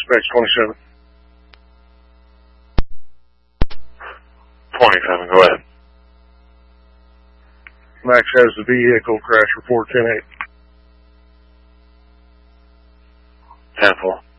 Dispatch 27. 27, go ahead. Max has the vehicle crash report 10-8. 10-4.